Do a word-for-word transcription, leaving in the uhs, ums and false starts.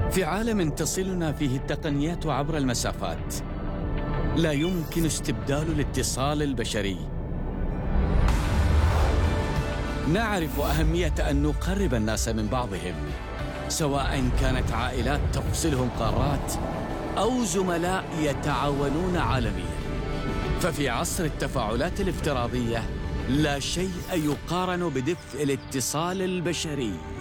في عالم تصلنا فيه التقنيات عبر المسافات، لا يمكن استبدال الاتصال البشري. نعرف أهمية أن نقرب الناس من بعضهم، سواء كانت عائلات تفصلهم قارات أو زملاء يتعاونون عالمياً. ففي عصر التفاعلات الافتراضية لا شيء يقارن بدفء الاتصال البشري.